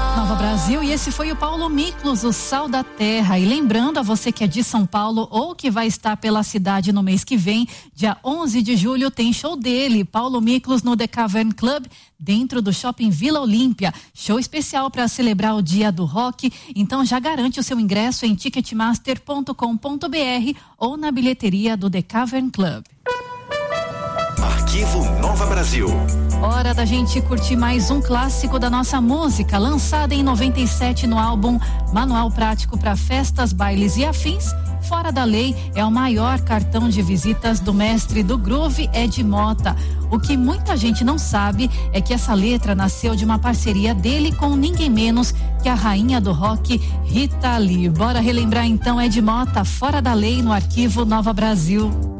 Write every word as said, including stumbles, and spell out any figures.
Nova Brasil, e esse foi o Paulo Miklos, o Sal da Terra. E lembrando a você que é de São Paulo ou que vai estar pela cidade no mês que vem, dia onze de julho tem show dele, Paulo Miklos, no The Cavern Club, dentro do Shopping Vila Olímpia. Show especial para celebrar o Dia do Rock. Então já garante o seu ingresso em ticketmaster ponto com ponto br ou na bilheteria do The Cavern Club. Arquivo Nova Brasil. Hora da gente curtir mais um clássico da nossa música, lançada em noventa e sete no álbum Manual Prático para Festas, Bailes e Afins. Fora da Lei é o maior cartão de visitas do mestre do groove, Ed Mota. O que muita gente não sabe é que essa letra nasceu de uma parceria dele com ninguém menos que a rainha do rock, Rita Lee. Bora relembrar então Ed Mota, Fora da Lei, no Arquivo Nova Brasil.